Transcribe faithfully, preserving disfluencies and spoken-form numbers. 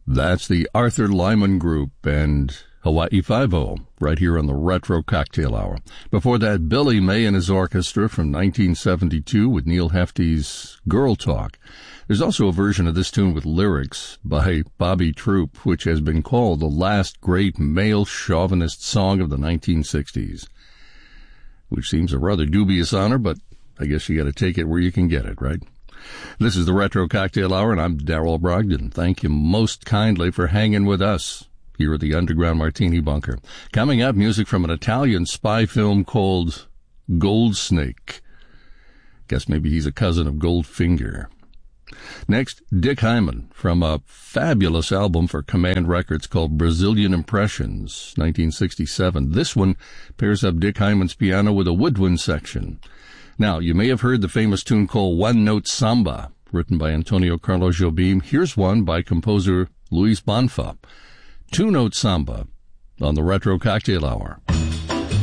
That's the Arthur Lyman Group and Hawaii Five-O, right here on the Retro Cocktail Hour. Before that, Billy May and his orchestra from nineteen seventy-two with Neil Hefti's Girl Talk. There's also a version of this tune with lyrics by Bobby Troup, which has been called the last great male chauvinist song of the nineteen sixties, which seems a rather dubious honor, but I guess you got to take it where you can get it, right? This is the Retro Cocktail Hour, and I'm Darrell Brogdon. Thank you most kindly for hanging with us here at the Underground Martini Bunker. Coming up, music from an Italian spy film called Gold Snake. Guess maybe he's a cousin of Goldfinger. Next, Dick Hyman from a fabulous album for Command Records called Brazilian Impressions, nineteen sixty-seven. This one pairs up Dick Hyman's piano with a woodwind section. Now, you may have heard the famous tune called One Note Samba, written by Antonio Carlos Jobim. Here's one by composer Luis Bonfa. Two Note Samba on the Retro Cocktail Hour.